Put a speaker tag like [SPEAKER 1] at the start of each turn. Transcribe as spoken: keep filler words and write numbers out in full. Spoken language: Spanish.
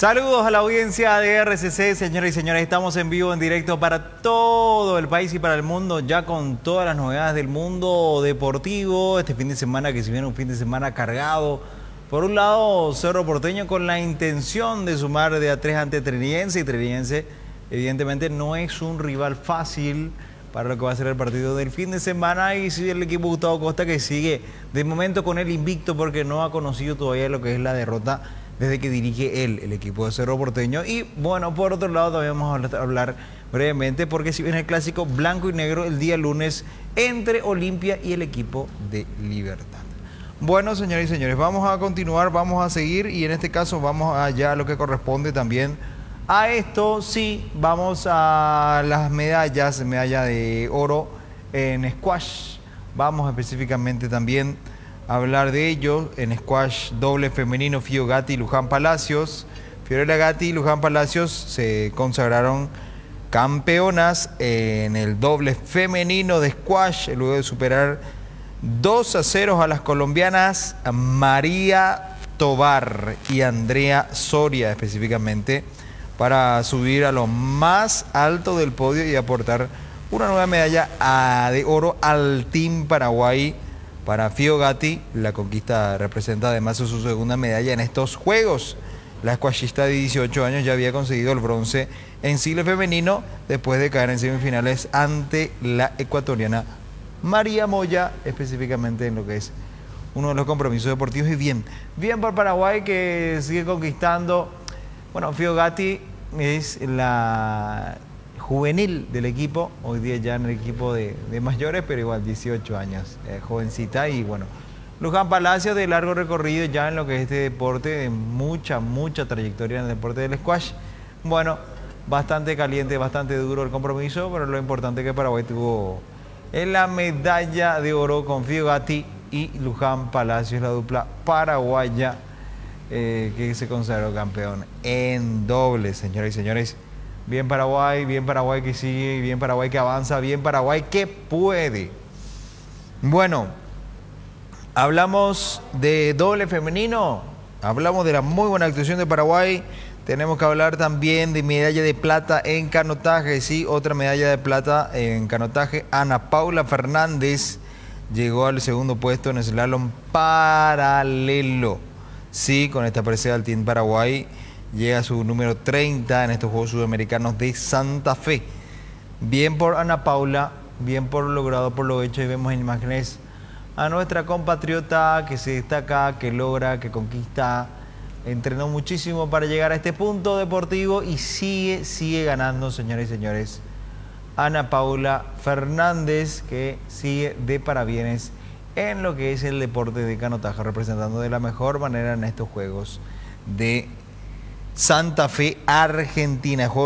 [SPEAKER 1] Saludos a la audiencia de R C C, señoras y señores. Estamos en vivo, en directo para todo el país y para el mundo, ya con todas las novedades del mundo deportivo. Este fin de semana, que si viene un fin de semana cargado. Por un lado, Cerro Porteño con la intención de sumar de a tres ante Trinidense. Y Trinidense, evidentemente, no es un rival fácil para lo que va a ser el partido del fin de semana. Y sí, el equipo Gustavo Costa, que sigue de momento con el invicto, porque no ha conocido todavía lo que es la derrota desde que dirige él, el equipo de Cerro Porteño. Y bueno, por otro lado también vamos a hablar brevemente, porque si viene el clásico blanco y negro el día lunes entre Olimpia y el equipo de Libertad. Bueno, señores y señores, vamos a continuar, vamos a seguir, y en este caso vamos allá a lo que corresponde también a esto. Sí, vamos a las medallas, medalla de oro en squash. Vamos específicamente también hablar de ello. En squash doble femenino, Fio Gatti y Luján Palacios. Fiorella Gatti y Luján Palacios se consagraron campeonas en el doble femenino de squash, luego de superar dos a cero a las colombianas María Tobar y Andrea Soria específicamente, para subir a lo más alto del podio y aportar una nueva medalla de oro al Team Paraguay. Para Fio Gatti, la conquista representa además su segunda medalla en estos Juegos. La squashista de dieciocho años ya había conseguido el bronce en single femenino después de caer en semifinales ante la ecuatoriana María Moya, específicamente en lo que es uno de los compromisos deportivos. Y bien, bien por Paraguay, que sigue conquistando. Bueno, Fio Gatti es la juvenil del equipo, hoy día ya en el equipo de, de mayores, pero igual dieciocho años, eh, jovencita. Y bueno, Luján Palacios, de largo recorrido ya en lo que es este deporte, de mucha, mucha trayectoria en el deporte del squash. Bueno, bastante caliente, bastante duro el compromiso, pero lo importante es que Paraguay tuvo en la medalla de oro con Fio Gatti y Luján Palacios, la dupla paraguaya eh, que se consagró campeón en doble, señoras y señores. Bien Paraguay, bien Paraguay que sigue, bien Paraguay que avanza, bien Paraguay que puede. Bueno, hablamos de doble femenino, hablamos de la muy buena actuación de Paraguay. Tenemos que hablar también de medalla de plata en canotaje. Sí, otra medalla de plata en canotaje. Ana Paula Fernández llegó al segundo puesto en el slalom paralelo. Sí, con esta presea del Team Paraguay llega a su número treinta en estos Juegos Sudamericanos de Santa Fe. Bien por Ana Paula, bien por lo logrado, por lo hecho. Y vemos en imágenes a nuestra compatriota que se destaca, que logra, que conquista. Entrenó muchísimo para llegar a este punto deportivo y sigue, sigue ganando, señores y señores. Ana Paula Fernández, que sigue de parabienes en lo que es el deporte de canotaje, representando de la mejor manera en estos Juegos de Santa Fe, Argentina.